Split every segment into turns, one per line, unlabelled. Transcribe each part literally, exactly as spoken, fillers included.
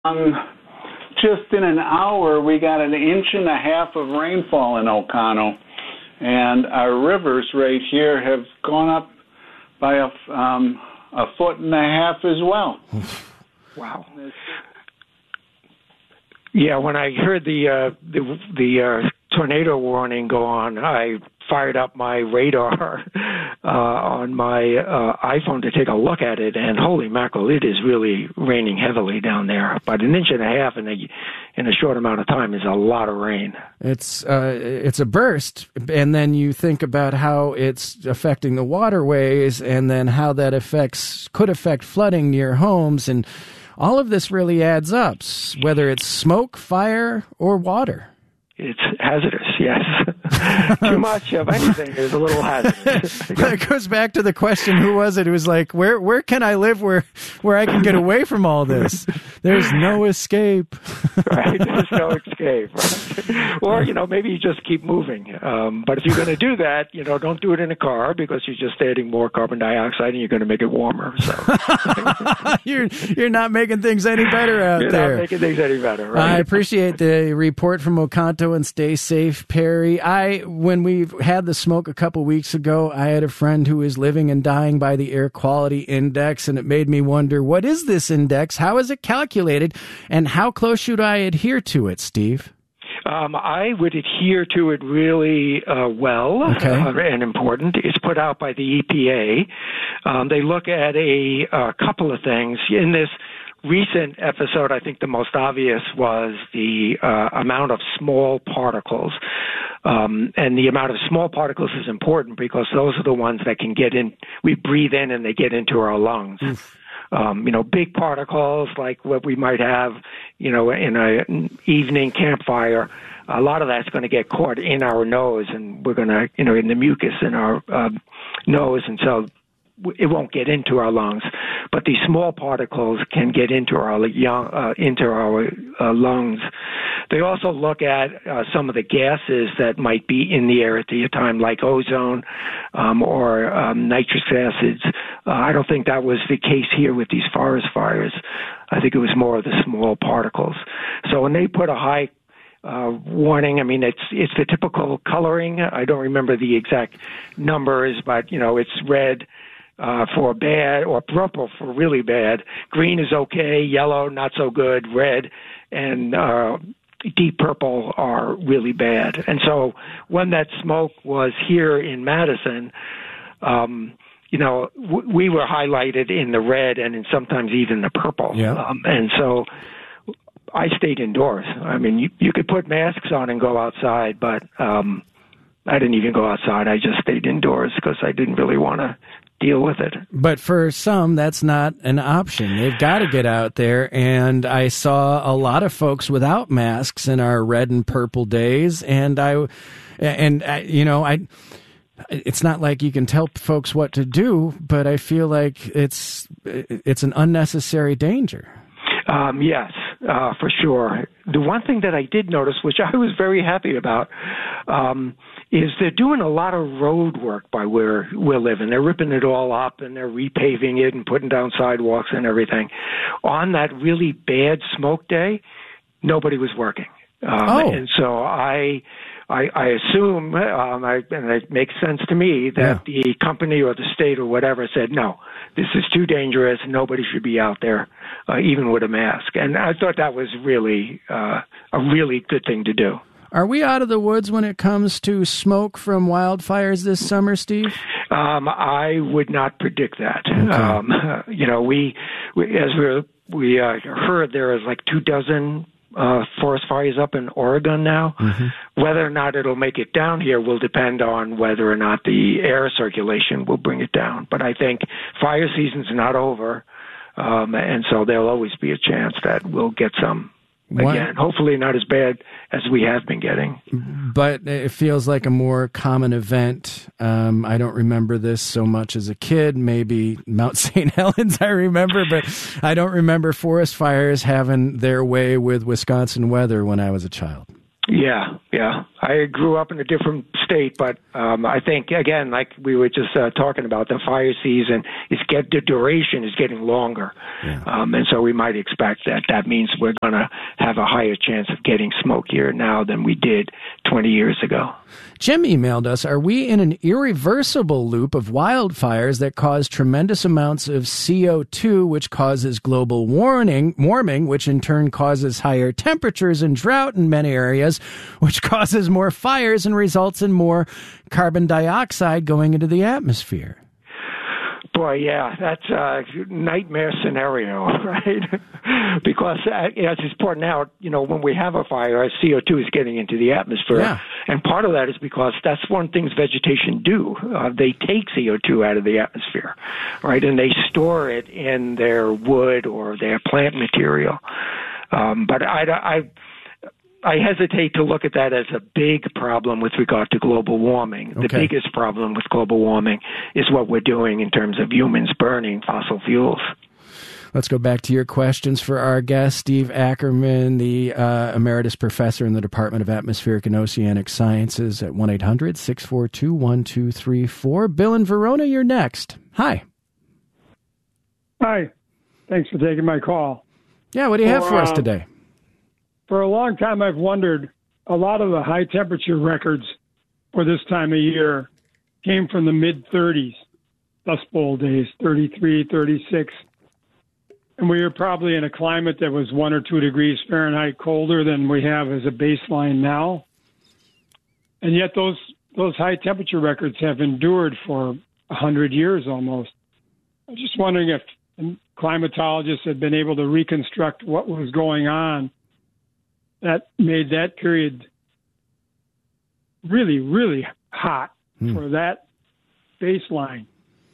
Um, just in an hour, we got an inch and a half of rainfall in Oconto, and our rivers right here have gone up by a, um, a foot and a half as well.
Wow. Yeah, when I heard the uh, the, the uh, tornado warning go on, I fired up my radar uh, on my uh, iPhone to take a look at it, and holy mackerel, it is really raining heavily down there. But an inch and a half in a in a short amount of time is a lot of rain.
It's uh, it's a burst, and then you think about how it's affecting the waterways, and then how that affects could affect flooding near homes, and all of this really adds up, whether it's smoke, fire, or water.
It's hazardous, yes. Too much of anything is a little hazardous.
It goes back to the question, who was it? It was like, where where can I live where, where I can get away from all this? There's no escape.
Right, there's no escape. Right? Or, you know, maybe you just keep moving. Um, but if you're going to do that, you know, don't do it in a car because you're just adding more carbon dioxide and you're going to make it warmer. So
You're you're not making things any better out
you're
there.
You're not making things any better, right?
I appreciate the report from Oconto, and stay safe, Perry. I, when we had the smoke a couple weeks ago, I had a friend who was living and dying by the air quality index, and it made me wonder, what is this index? How is it calculated? And how close should I adhere to it, Steve?
Um, I would adhere to it really uh, well
okay.
uh, and important. It's put out by the E P A. Um, they look at a, a couple of things. In this recent episode, I think the most obvious was the uh, amount of small particles. Um, and the amount of small particles is important because those are the ones that can get in, we breathe in and they get into our lungs. Oof. Um, you know, big particles like what we might have, you know, in an evening campfire, a lot of that's going to get caught in our nose, and we're going to, you know, in the mucus in our uh, nose, and so it won't get into our lungs. But these small particles can get into our young, uh, into our uh, lungs. They also look at uh, some of the gases that might be in the air at the time, like ozone um, or um, nitrous acids. Uh, I don't think that was the case here with these forest fires. I think it was more of the small particles. So when they put a high uh, warning, I mean, it's it's the typical coloring. I don't remember the exact numbers, but, you know, it's red Uh, for bad, or purple for really bad. Green is okay, yellow not so good, red and uh, deep purple are really bad. And so when that smoke was here in Madison, um, you know, w- we were highlighted in the red and in sometimes even the purple.
Yeah.
Um, and so I stayed indoors. I mean, you, you could put masks on and go outside, but um, I didn't even go outside. I just stayed indoors because I didn't really want to deal with it.
But for some, that's not an option. They've got to get out there, and I saw a lot of folks without masks in our red and purple days, and I, and I, you know, I, it's not like you can tell folks what to do, but I feel like it's it's an unnecessary danger.
Um, yes, uh, for sure. The one thing that I did notice, which I was very happy about, um, is they're doing a lot of road work by where we're living. They're ripping it all up and they're repaving it and putting down sidewalks and everything. On that really bad smoke day, nobody was working. Um,
oh.
And so I... I, I assume, um, I, and it makes sense to me, that yeah. the company or the state or whatever said, no, this is too dangerous. Nobody should be out there, uh, even with a mask. And I thought that was really uh, a really good thing to do.
Are we out of the woods when it comes to smoke from wildfires this summer, Steve?
Um, I would not predict that.
Okay.
Um, you know, we, we as we we uh, heard, there is like two dozen Uh, forest fires up in Oregon now. Mm-hmm. Whether or not it'll make it down here will depend on whether or not the air circulation will bring it down. But I think fire season's not over, um, and so there'll always be a chance that we'll get some again. What? Hopefully not as bad as we have been getting.
But it feels like a more common event. Um, I don't remember this so much as a kid. Maybe Mount Saint Helens I remember, but I don't remember forest fires having their way with Wisconsin weather when I was a child.
Yeah, yeah. I grew up in a different state, but um, I think, again, like we were just uh, talking about, the fire season, is get the duration is getting longer. Yeah. Um, and so we might expect that that means we're going to have a higher chance of getting smokier now than we did twenty years ago.
Jim emailed us, are we in an irreversible loop of wildfires that cause tremendous amounts of C O two, which causes global warming, warming, which in turn causes higher temperatures and drought in many areas, which causes more fires and results in more carbon dioxide going into the atmosphere?
Boy, yeah, that's a nightmare scenario, right? Because uh, as it's pointing out, you know, when we have a fire, C O two is getting into the atmosphere.
Yeah.
And part of that is because that's one thing vegetation do. Uh, they take C O two out of the atmosphere, right? And they store it in their wood or their plant material. Um, but I, I I hesitate to look at that as a big problem with regard to global warming. The
okay.
biggest problem with global warming is what we're doing in terms of humans burning fossil fuels.
Let's go back to your questions for our guest, Steve Ackerman, the uh, emeritus professor in the Department of Atmospheric and Oceanic Sciences at one eight hundred six four two one two three four. Bill in Verona, you're next. Hi.
Hi. Thanks for taking my call.
Yeah, what do you have for
uh,
us today?
For a long time, I've wondered, a lot of the high temperature records for this time of year came from the mid thirties, Dust Bowl days, thirty-three, thirty-six. And we were probably in a climate that was one or two degrees Fahrenheit colder than we have as a baseline now. And yet those those high temperature records have endured for a hundred years almost. I'm just wondering if climatologists have been able to reconstruct what was going on that made that period really, really hot hmm. for that baseline.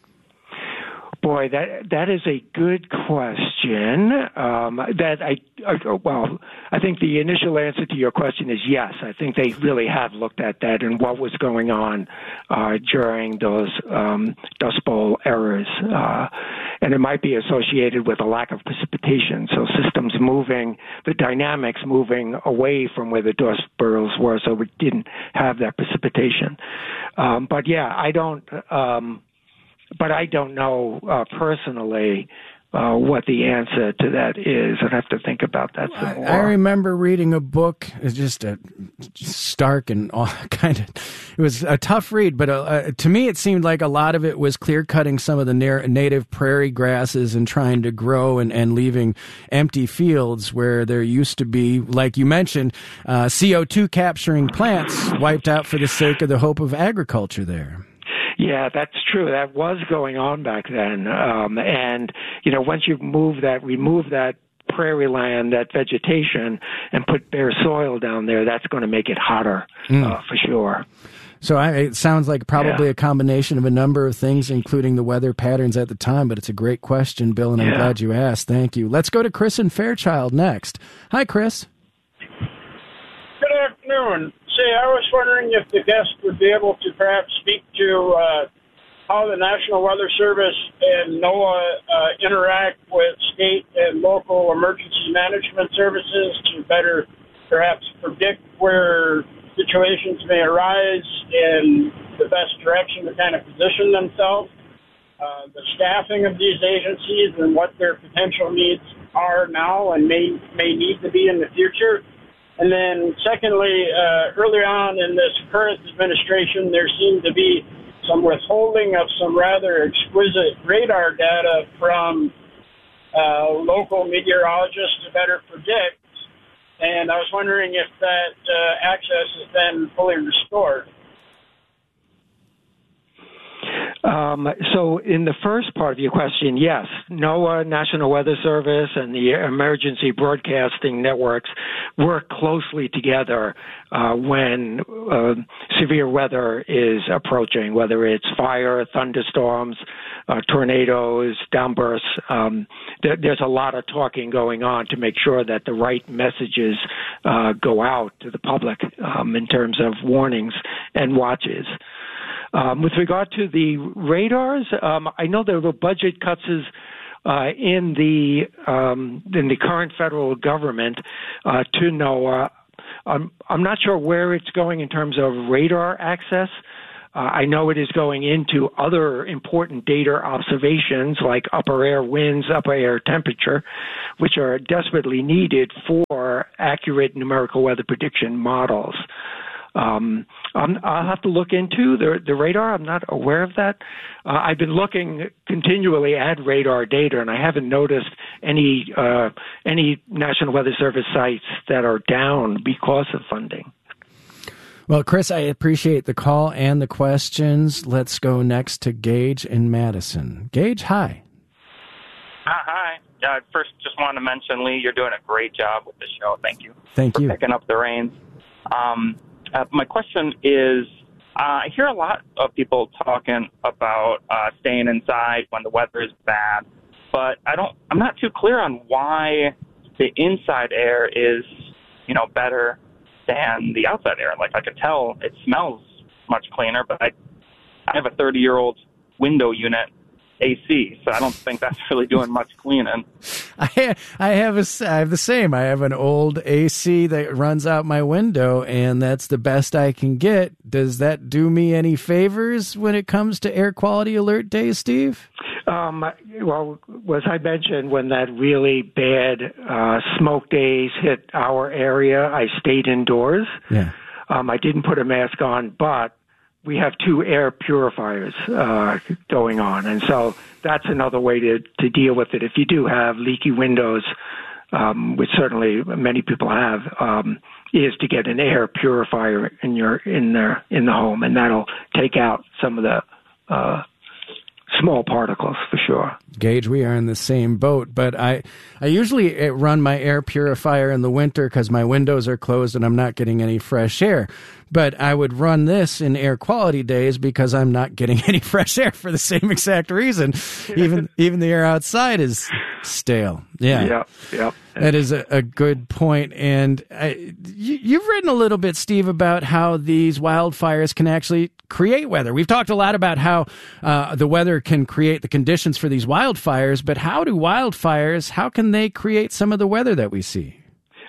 Boy, that that is a good question. Um, that I, I well, I think the initial answer to your question is yes. I think they really have looked at that and what was going on uh, during those um, Dust Bowl eras, uh, and it might be associated with a lack of precipitation. So systems moving, the dynamics moving away from where the dust boils were, so we didn't have that precipitation. Um, but yeah, I don't. Um, But I don't know uh, personally uh, what the answer to that is. I'd have to think about that some more.
I remember reading a book. It's just a stark and all, kind of. It was a tough read, but uh, to me, it seemed like a lot of it was clear cutting some of the na- native prairie grasses and trying to grow and, and leaving empty fields where there used to be, like you mentioned, uh, C O two capturing plants wiped out for the sake of the hope of agriculture there.
Yeah, that's true. That was going on back then. Um, and, you know, once you move that, remove that prairie land, that vegetation, and put bare soil down there, that's going to make it hotter, mm. uh, for sure.
So I, it sounds like probably
yeah.
a combination of a number of things, including the weather patterns at the time, but it's a great question, Bill, and I'm
yeah.
glad you asked. Thank you. Let's go to Chris in Fairchild next. Hi, Chris.
Good afternoon. Say, I was wondering if the guest would be able to perhaps speak to uh, how the National Weather Service and NOAA uh, interact with state and local emergency management services to better perhaps predict where situations may arise and the best direction to kind of position themselves, uh, the staffing of these agencies and what their potential needs are now and may, may need to be in the future. And then secondly, uh, early on in this current administration, there seemed to be some withholding of some rather exquisite radar data from uh, local meteorologists to better predict. And I was wondering if that uh, access has been fully restored.
Um, so in the first part of your question, yes, NOAA, National Weather Service, and the emergency broadcasting networks work closely together uh, when uh, severe weather is approaching, whether it's fire, thunderstorms, uh, tornadoes, downbursts. Um, there, there's a lot of talking going on to make sure that the right messages uh, go out to the public um, in terms of warnings and watches. Um, with regard to the radars, um, I know there were budget cuts uh, in the um, in the current federal government uh, to NOAA. I'm, I'm not sure where it's going in terms of radar access. Uh, I know it is going into other important data observations like upper air winds, upper air temperature, which are desperately needed for accurate numerical weather prediction models. Um, I'm, I'll have to look into the, the radar. I'm not aware of that. Uh, I've been looking continually at radar data, and I haven't noticed any uh, any National Weather Service sites that are down because of funding.
Well, Chris, I appreciate the call and the questions. Let's go next to Gage in Madison. Gage, hi.
Uh, hi. Uh, first, just wanted to mention, Lee, you're doing a great job with the show. Thank you.
Thank
for
you.
Picking up the reins. Um, uh, my question is, uh, I hear a lot of people talking about uh, staying inside when the weather is bad, but I don't. I'm not too clear on why the inside air is, you know, better than the outside air. Like, I could tell it smells much cleaner, but I, I have a thirty-year-old window unit A C, so I don't think that's really doing much cleaning.
I I have a I have the same. I have an old A C that runs out my window, and that's the best I can get. Does that do me any favors when it comes to air quality alert days, Steve?
Um, well, as I mentioned, when that really bad uh, smoke days hit our area, I stayed indoors.
Yeah.
Um, I didn't put a mask on, but we have two air purifiers uh, going on, and so that's another way to, to deal with it. If you do have leaky windows, um, which certainly many people have, um, is to get an air purifier in your in the in the home, and that'll take out some of the uh, small particles for sure.
Gage, we are in the same boat, but I, I usually run my air purifier in the winter because my windows are closed and I'm not getting any fresh air. But I would run this in air quality days because I'm not getting any fresh air for the same exact reason. Even even the air outside is stale. Yeah,
yeah, yeah.
That is a, a good point. And I, you, you've written a little bit, Steve, about how these wildfires can actually create weather. We've talked a lot about how uh, the weather can create the conditions for these wildfires, but how do wildfires, how can they create some of the weather that we see?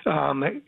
Um,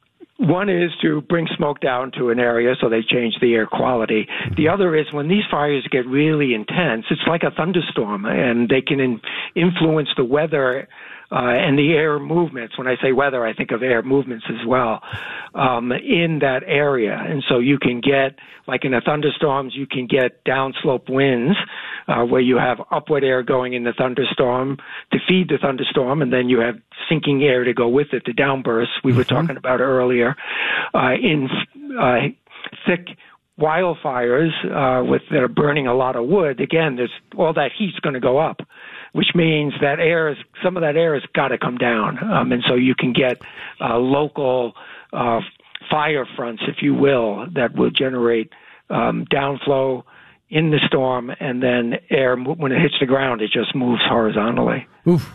One is to bring smoke down to an area so they change the air quality. The other is when these fires get really intense, it's like a thunderstorm, and they can in, influence the weather uh, and the air movements. When I say weather, I think of air movements as well um, in that area. And so you can get, like in the thunderstorms, you can get downslope winds uh, where you have upward air going in the thunderstorm to feed the thunderstorm, and then you have sinking air to go with it, the downbursts we were mm-hmm. talking about earlier. Uh, in uh, thick wildfires uh, with that are burning a lot of wood, again, there's all that heat's going to go up, which means that air is, some of that air has got to come down, um, and so you can get uh, local uh, fire fronts, if you will, that will generate um, downflow in the storm, and then air, when it hits the ground, it just moves horizontally.
Oof.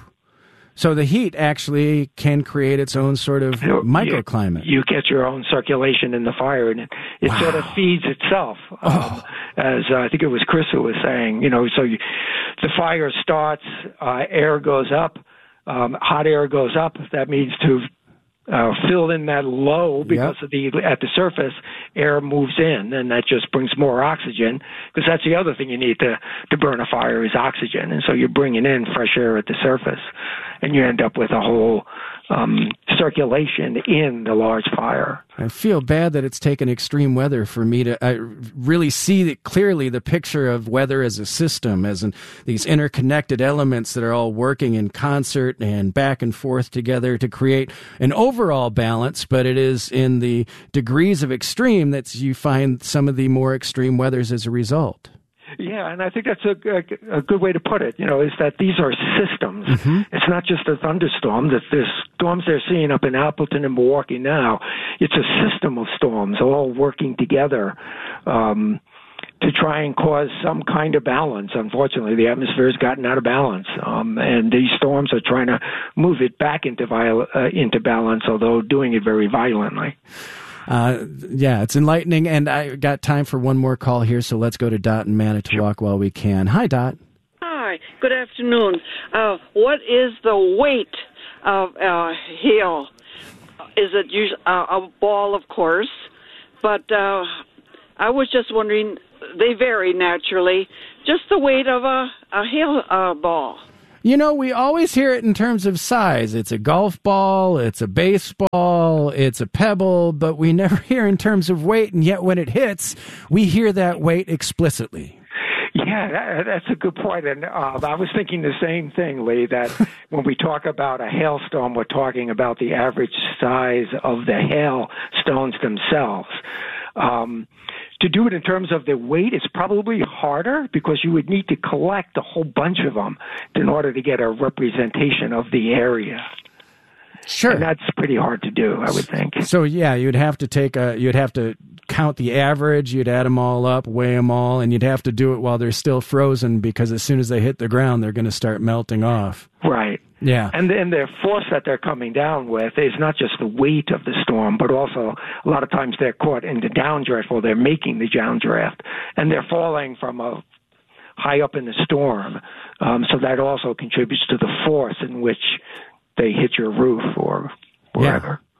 So the heat actually can create its own sort of microclimate.
You, you get your own circulation in the fire, and it, it wow. sort of feeds itself.
Oh.
Um, as uh, I think it was Chris who was saying, you know, so you, the fire starts, uh, air goes up, um, hot air goes up. That means to uh, fill in that low because yep. of the at the surface, air moves in, and that just brings more oxygen. Because that's the other thing you need to to burn a fire is oxygen, and so you're bringing in fresh air at the surface. And you end up with a whole um, circulation in the large fire.
I feel bad that it's taken extreme weather for me to uh, really see the, clearly the picture of weather as a system, as in these interconnected elements that are all working in concert and back and forth together to create an overall balance. But it is in the degrees of extreme that you find some of the more extreme weathers as a result.
Yeah, and I think that's a, a, a good way to put it, you know, is that these are systems. Mm-hmm. It's not just a thunderstorm. That the storms they're seeing up in Appleton and Milwaukee now, it's a system of storms all working together um, to try and cause some kind of balance. Unfortunately, the atmosphere has gotten out of balance, um, and these storms are trying to move it back into, viol- uh, into balance, although doing it very violently.
Uh, yeah, it's enlightening, and I got time for one more call here, so let's go to Dot in Manitowoc while we can. Hi, Dot.
Hi, good afternoon. Uh, what is the weight of uh, hail is it usually uh, a ball, of course, but uh, I was just wondering, they vary naturally, just the weight of a, a hail uh, ball.
You know, we always hear it in terms of size. It's a golf ball, it's a baseball, it's a pebble, but we never hear in terms of weight, and yet when it hits, we hear that weight explicitly.
Yeah, that, that's a good point. And uh, I was thinking the same thing, Lee, that when we talk about a hailstone, we're talking about the average size of the hailstones themselves. Um, to do it in terms of the weight is probably harder because you would need to collect a whole bunch of them in order to get a representation of the area.
Sure.
And that's pretty hard to do, I would think.
So, yeah, you'd have to take a, you'd have to count the average, you'd add them all up, weigh them all, and you'd have to do it while they're still frozen because as soon as they hit the ground, they're going to start melting off.
Right.
Yeah.
And then the force that they're coming down with is not just the weight of the storm, but also a lot of times they're caught in the downdraft while they're making the downdraft, and they're falling from a high up in the storm. Um, so that also contributes to the force in which they hit your roof or wherever.
Yeah.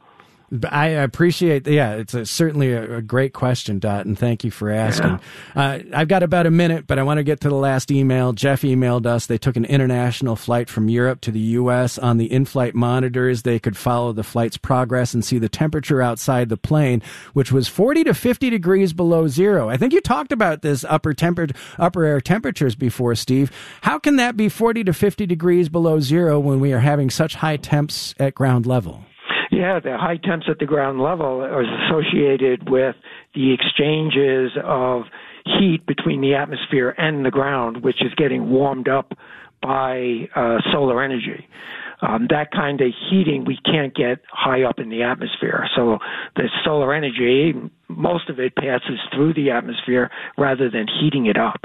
I appreciate, yeah, it's a, certainly a, a great question, Dot, and thank you for asking. Yeah. Uh, I've got about a minute, but I want to get to the last email. Jeff emailed us. They took an international flight from Europe to the U S On the in-flight monitors, they could follow the flight's progress and see the temperature outside the plane, which was forty to fifty degrees below zero. I think you talked about this upper temper, upper air temperatures before, Steve. How can that be forty to fifty degrees below zero when we are having such high temps at ground level?
Yeah, the high temps at the ground level are associated with the exchanges of heat between the atmosphere and the ground, which is getting warmed up by uh, solar energy. Um, that kind of heating we can't get high up in the atmosphere. So the solar energy, most of it passes through the atmosphere rather than heating it up.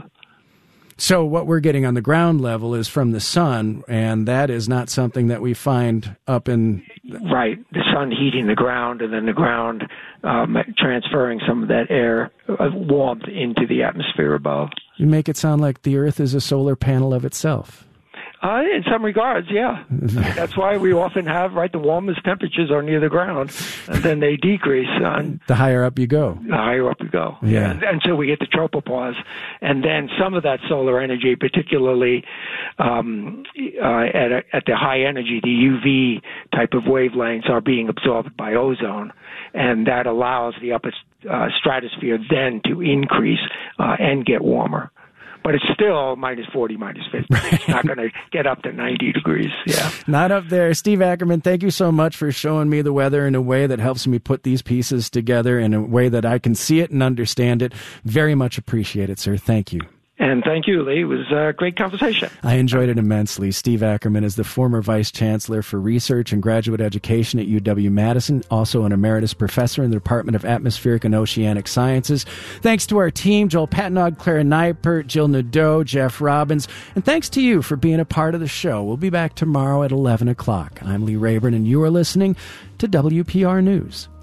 So what we're getting on the ground level is from the sun, and that is not something that we find up in...
Right. The sun heating the ground, and then the ground um, transferring some of that air uh, warmth into the atmosphere above.
You make it sound like the Earth is a solar panel of itself.
Uh, in some regards, yeah. That's why we often have, right, the warmest temperatures are near the ground, and then they decrease. On,
the higher up you go.
The higher up you go.
Yeah.
And, until we get to tropopause. And then some of that solar energy, particularly um, uh, at, a, at the high energy, the U V type of wavelengths are being absorbed by ozone, and that allows the upper uh, stratosphere then to increase uh, and get warmer. But it's still minus forty, minus fifty. It's not going to get up to ninety degrees. Yeah.
Not up there. Steve Ackerman, thank you so much for showing me the weather in a way that helps me put these pieces together in a way that I can see it and understand it. Very much appreciate it, sir. Thank you.
And thank you, Lee. It was a great conversation.
I enjoyed it immensely. Steve Ackerman is the former Vice Chancellor for Research and Graduate Education at U W-Madison, also an emeritus professor in the Department of Atmospheric and Oceanic Sciences. Thanks to our team, Joel Patnaud, Clara Neipert, Jill Nadeau, Jeff Robbins, and thanks to you for being a part of the show. We'll be back tomorrow at eleven o'clock. I'm Lee Rayburn, and you are listening to W P R News.